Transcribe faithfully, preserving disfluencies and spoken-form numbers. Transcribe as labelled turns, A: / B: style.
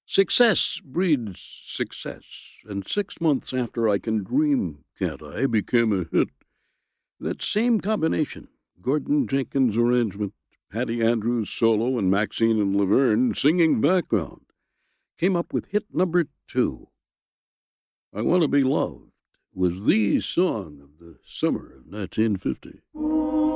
A: Success breeds success, and six months after I Can Dream, Can't I became a hit. That same combination, Gordon Jenkins' arrangement, Patty Andrews' solo, and Maxine and Laverne singing background, came up with hit number two. I Want to Be Loved was the song of the summer of nineteen fifty.